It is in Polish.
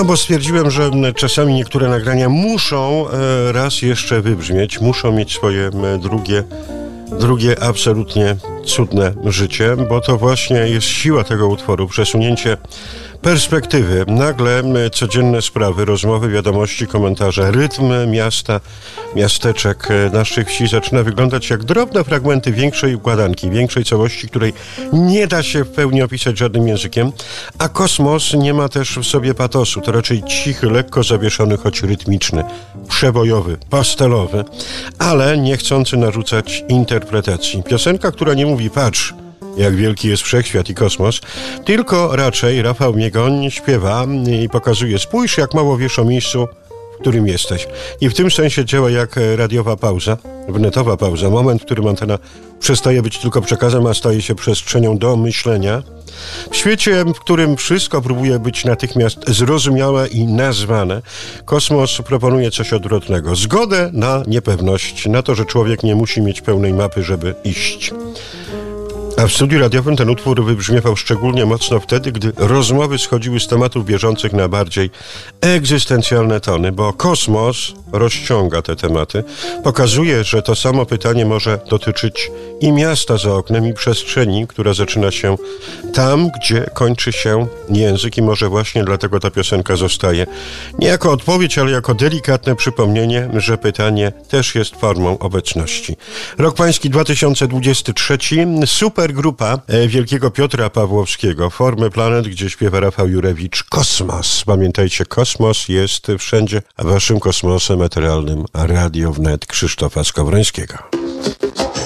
No, bo stwierdziłem, że czasami niektóre nagrania muszą raz jeszcze wybrzmieć, muszą mieć swoje drugie absolutnie cudne życie, bo to właśnie jest siła tego utworu, przesunięcie perspektywy. Nagle codzienne sprawy, rozmowy, wiadomości, komentarze, rytm miasta, miasteczek, naszych wsi zaczyna wyglądać jak drobne fragmenty większej układanki, większej całości, której nie da się w pełni opisać żadnym językiem, a kosmos nie ma też w sobie patosu. To raczej cichy, lekko zawieszony, choć rytmiczny, przebojowy, pastelowy, ale nie chcący narzucać interpretacji. Piosenka, która nie mówi patrz, jak wielki jest wszechświat i kosmos, tylko raczej Rafał Miegoń śpiewa i pokazuje, spójrz jak mało wiesz o miejscu, w którym jesteś. I w tym sensie działa jak radiowa pauza, wnetowa pauza, moment, w którym antena przestaje być tylko przekazem, a staje się przestrzenią do myślenia. W świecie, w którym wszystko próbuje być natychmiast zrozumiałe i nazwane, kosmos proponuje coś odwrotnego. Zgodę na niepewność, na to, że człowiek nie musi mieć pełnej mapy, żeby iść. A w studiu radiowym ten utwór wybrzmiewał szczególnie mocno wtedy, gdy rozmowy schodziły z tematów bieżących na bardziej egzystencjalne tony, bo kosmos rozciąga te tematy, pokazuje, że to samo pytanie może dotyczyć i miasta za oknem, i przestrzeni, która zaczyna się tam, gdzie kończy się język, i może właśnie dlatego ta piosenka zostaje nie jako odpowiedź, ale jako delikatne przypomnienie, że pytanie też jest formą obecności. Rok pański 2023, supergrupa wielkiego Piotra Pawłowskiego, Formy Planet, gdzie śpiewa Rafał Jurewicz, Kosmos. Pamiętajcie, kosmos jest wszędzie, a waszym kosmosem eteralnym Radio Wnet Krzysztofa Skowrońskiego.